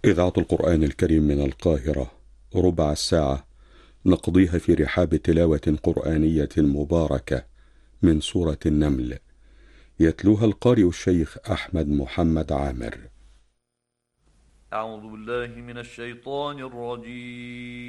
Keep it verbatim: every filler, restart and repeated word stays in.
إذاعة القرآن الكريم من القاهرة، ربع الساعة نقضيها في رحاب تلاوة قرآنية مباركة من سورة النمل، يتلوها القارئ الشيخ أحمد محمد عامر. أعوذ بالله من الشيطان الرجيم.